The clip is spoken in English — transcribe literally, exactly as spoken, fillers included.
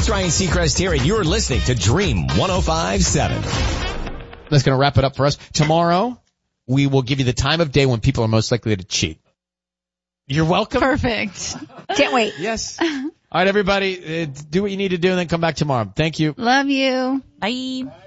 It's Ryan Seacrest here, and you're listening to Dream one oh five point seven. That's going to wrap it up for us. Tomorrow, we will give you the time of day when people are most likely to cheat. You're welcome. Perfect. Can't wait. Yes. All right, everybody, uh, do what you need to do and then come back tomorrow. Thank you. Love you. Bye.